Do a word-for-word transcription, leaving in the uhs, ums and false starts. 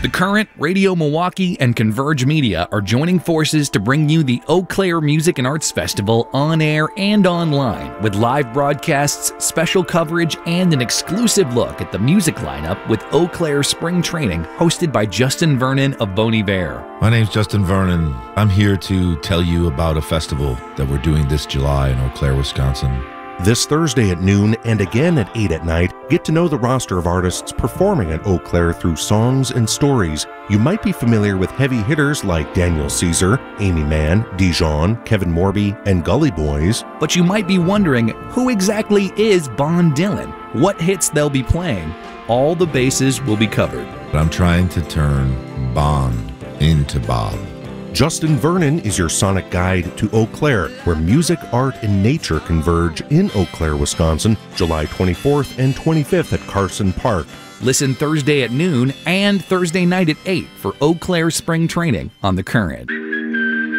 The Current, Radio Milwaukee, and Converge Media are joining forces to bring you the Eau Claire Music and Arts Festival on air and online with live broadcasts, special coverage, and an exclusive look at the music lineup with Eau Claire Spring Training hosted by Justin Vernon of Bon Iver. My name's Justin Vernon. I'm here to tell you about a festival that we're doing this July in Eau Claire, Wisconsin. This Thursday at noon and again at eight at night, get to know the roster of artists performing at Eau Claire through songs and stories. You might be familiar with heavy hitters like Daniel Caesar, Amy Mann, Dijon, Kevin Morby, and Gully Boys. But you might be wondering, who exactly is Bon Dylan? What hits they'll be playing? All the bases will be covered. But I'm trying to turn Bon into Bob. Justin Vernon is your sonic guide to Eau Claire, where music, art, and nature converge in Eau Claire, Wisconsin, July twenty-fourth and twenty-fifth at Carson Park. Listen Thursday at noon and Thursday night at eight for Eau Claire Spring Training on The Current.